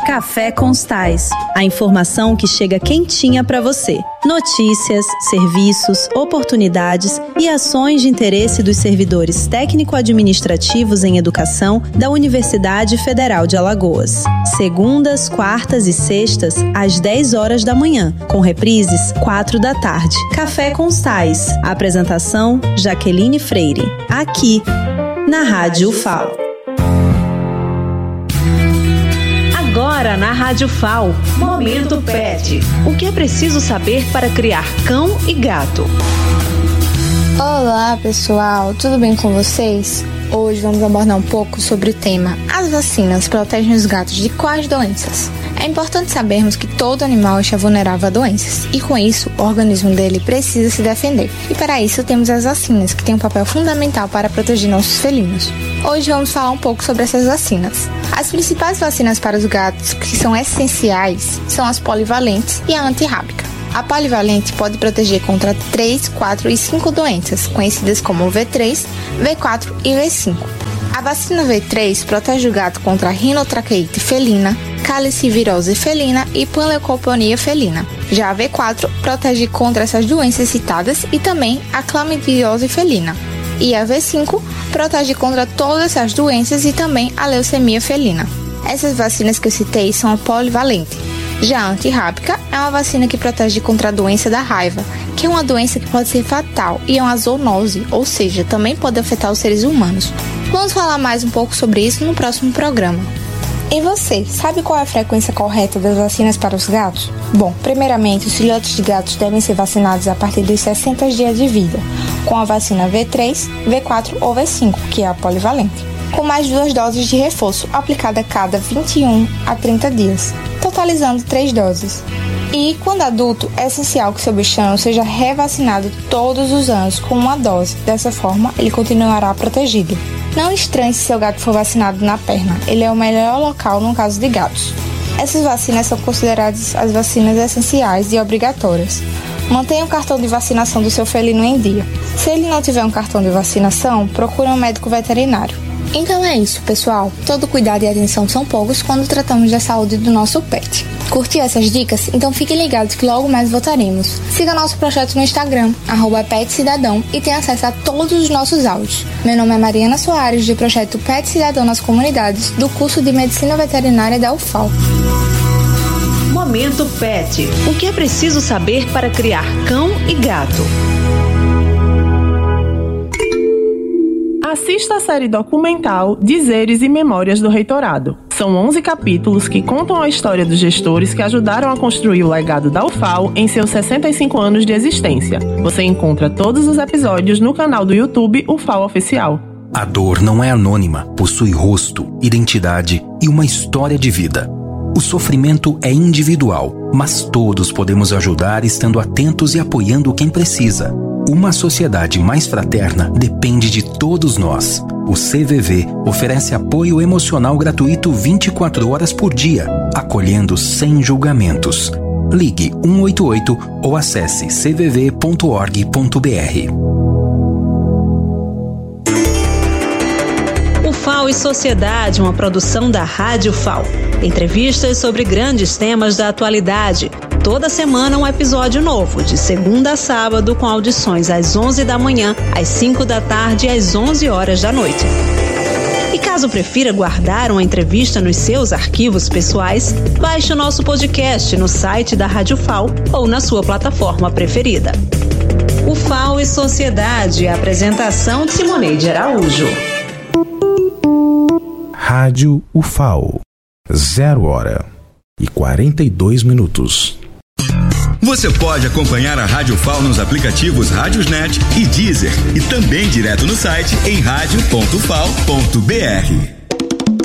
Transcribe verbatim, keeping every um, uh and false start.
Café Constais, a informação que chega quentinha para você. Notícias, serviços, oportunidades e ações de interesse dos servidores técnico-administrativos em educação da Universidade Federal de Alagoas. Segundas, quartas e sextas, às dez horas da manhã, com reprises, quatro da tarde. Café Constais. Apresentação, Jaqueline Freire. Aqui, na Rádio U F A O. Agora na Rádio F A O, Momento Pet. O que é preciso saber para criar cão e gato? Olá pessoal, tudo bem com vocês? Hoje vamos abordar um pouco sobre o tema: as vacinas protegem os gatos de quais doenças? É importante sabermos que todo animal está vulnerável a doenças e, com isso, o organismo dele precisa se defender. E para isso temos as vacinas, que têm um papel fundamental para proteger nossos felinos. Hoje vamos falar um pouco sobre essas vacinas. As principais vacinas para os gatos, que são essenciais, são as polivalentes e a antirrábica. A polivalente pode proteger contra três, quatro e cinco doenças, conhecidas como V três, V quatro e V cinco. A vacina V três protege o gato contra a rinotraqueite felina, calicivirose felina e panleucoponia felina. Já a V quatro protege contra essas doenças citadas e também a clamidiose felina. E a V cinco protege contra todas essas doenças e também a leucemia felina. Essas vacinas que eu citei são a polivalente. Já a antirrábica é uma vacina que protege contra a doença da raiva, que é uma doença que pode ser fatal e é uma zoonose, ou seja, também pode afetar os seres humanos. Vamos falar mais um pouco sobre isso no próximo programa. E você, sabe qual é a frequência correta das vacinas para os gatos? Bom, primeiramente, os filhotes de gatos devem ser vacinados a partir dos sessenta dias de vida, com a vacina V três, V quatro ou V cinco, que é a polivalente, com mais duas doses de reforço aplicada a cada vinte e um a trinta dias, totalizando três doses. E, quando adulto, é essencial que seu bichano seja revacinado todos os anos com uma dose. Dessa forma, ele continuará protegido. Não estranhe se seu gato for vacinado na perna, ele é o melhor local no caso de gatos. Essas vacinas são consideradas as vacinas essenciais e obrigatórias. Mantenha o cartão de vacinação do seu felino em dia. Se ele não tiver um cartão de vacinação, procure um médico veterinário. Então é isso, pessoal. Todo cuidado e atenção são poucos quando tratamos da saúde do nosso pet. Curtiu essas dicas? Então fiquem ligados que logo mais voltaremos. Siga nosso projeto no Instagram, arroba Pet Cidadão, e tenha acesso a todos os nossos áudios. Meu nome é Mariana Soares, do projeto Pet Cidadão nas Comunidades, do curso de Medicina Veterinária da U F A O. Momento Pet. O que é preciso saber para criar cão e gato? Assista a série documental Dizeres e Memórias do Reitorado. São onze capítulos que contam a história dos gestores que ajudaram a construir o legado da U F A O em seus sessenta e cinco anos de existência. Você encontra todos os episódios no canal do YouTube U F A O Oficial. A dor não é anônima, possui rosto, identidade e uma história de vida. O sofrimento é individual, mas todos podemos ajudar estando atentos e apoiando quem precisa. Uma sociedade mais fraterna depende de todos nós. O C V V oferece apoio emocional gratuito vinte e quatro horas por dia, acolhendo sem julgamentos. Ligue um oito oito ou acesse c v v ponto org ponto b r. U F A O e Sociedade, uma produção da Rádio F A O. Entrevistas sobre grandes temas da atualidade. Toda semana um episódio novo, de segunda a sábado, com audições às onze da manhã, às cinco da tarde e às onze horas da noite. E caso prefira guardar uma entrevista nos seus arquivos pessoais, baixe o nosso podcast no site da Rádio F A O ou na sua plataforma preferida. U F A O e Sociedade, apresentação de Simoneide Araújo. Rádio U F A O, zero hora e quarenta e dois minutos. Você pode acompanhar a Rádio F A O nos aplicativos Rádiosnet e Deezer e também direto no site em rádio ponto f a o ponto b r.